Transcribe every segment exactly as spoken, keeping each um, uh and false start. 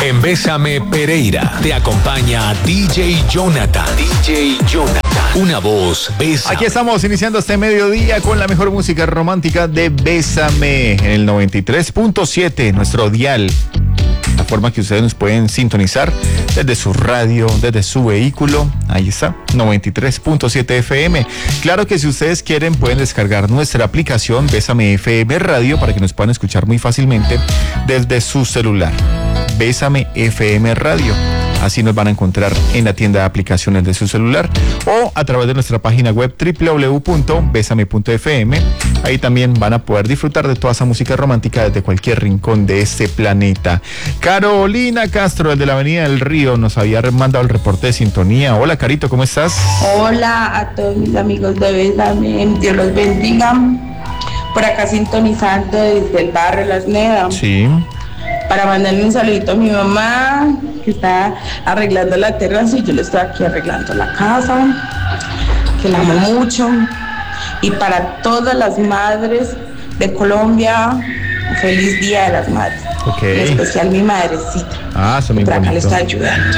En Bésame Pereira te acompaña D J Jonathan. D J Jonathan. Una voz, Bésame. Aquí estamos iniciando este mediodía con la mejor música romántica de Bésame en el noventa y tres punto siete, nuestro dial. La forma que ustedes nos pueden sintonizar desde su radio, desde su vehículo. Ahí está, noventa y tres punto siete F M. Claro que si ustedes quieren pueden descargar nuestra aplicación Bésame F M Radio para que nos puedan escuchar muy fácilmente desde su celular. Bésame F M Radio. Así nos van a encontrar en la tienda de aplicaciones de su celular o a través de nuestra página web doble u doble u doble u punto besame punto f m. Ahí también van a poder disfrutar de toda esa música romántica desde cualquier rincón de este planeta. Carolina Castro, desde la Avenida del Río, nos había mandado el reporte de sintonía. Hola, Carito, ¿cómo estás? Hola a todos mis amigos de Bésame, Dios los bendiga. Por acá sintonizando desde el barrio Las Nedas. Sí. Para mandarle un saludito a mi mamá, que está arreglando la terraza y yo le estoy aquí arreglando la casa, que la amo mucho. Y para todas las madres de Colombia, feliz Día de las Madres. Okay. En especial mi madrecita. Ah, eso me por acá bonito. le está ayudando.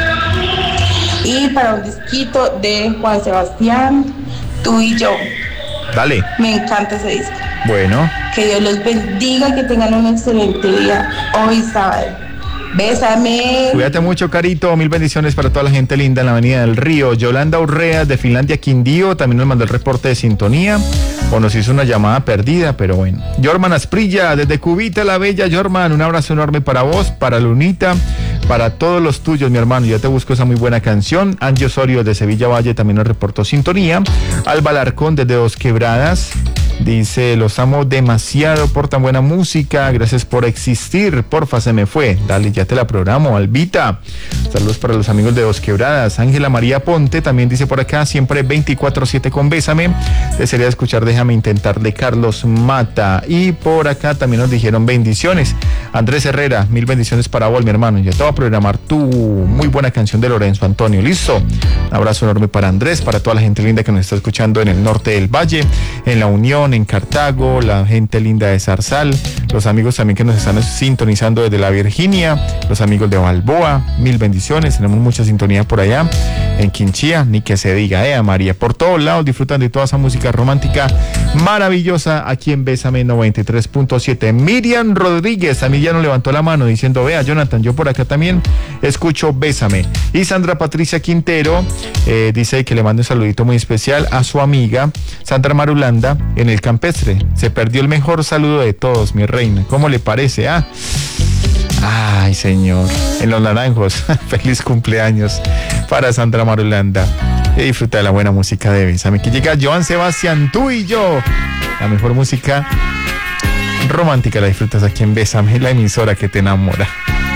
Y para un disquito de Juan Sebastián, Tú y Yo. Dale. Me encanta ese disco. Bueno. Que Dios los bendiga, que tengan un excelente día hoy sábado. Bésame. Cuídate mucho, Carito. Mil bendiciones para toda la gente linda en la Avenida del Río. Yolanda Urrea de Finlandia, Quindío, también nos mandó el reporte de sintonía. O nos hizo una llamada perdida, pero bueno. Yorman Asprilla, desde Cubita la Bella. Yorman, un abrazo enorme para vos, para Lunita, para todos los tuyos, mi hermano. Ya te busco esa muy buena canción. Angie Osorio de Sevilla Valle también nos reportó sintonía. Alba Larcón desde Dos Quebradas. Dice, los amo demasiado por tan buena música, gracias por existir, porfa, se me fue. Dale, ya te la programo, Albita. Saludos para los amigos de Dos Quebradas. Ángela María Ponte también dice por acá, siempre veinticuatro siete con Bésame. Desearía escuchar Déjame Intentar de Carlos Mata. Y por acá también nos dijeron bendiciones. Andrés Herrera, mil bendiciones para vos, mi hermano. Ya te voy a programar tu muy buena canción de Lorenzo Antonio. ¿Listo? Un abrazo enorme para Andrés, para toda la gente linda que nos está escuchando en el norte del Valle, en La Unión, en Cartago, la gente linda de Zarzal, los amigos también que nos están sintonizando desde la Virginia, los amigos de Balboa, mil bendiciones, tenemos mucha sintonía por allá, en Quinchía, ni que se diga, eh, María, por todos lados disfrutan de toda esa música romántica maravillosa aquí en Bésame noventa y tres punto siete. Miriam Rodríguez, a mí ya nos levantó la mano diciendo, vea, Jonathan, yo por acá también escucho Bésame. Y Sandra Patricia Quintero eh, dice que le manda un saludito muy especial a su amiga Sandra Marulanda en el Campestre. Se perdió el mejor saludo de todos, mi reina. ¿Cómo le parece? Ah, ay, señor. En Los Naranjos. Feliz cumpleaños para Sandra Marulanda. Y disfruta de la buena música de Bésame. Que llega Joan Sebastián, Tú y Yo. La mejor música romántica la disfrutas aquí en Bésame, la emisora que te enamora.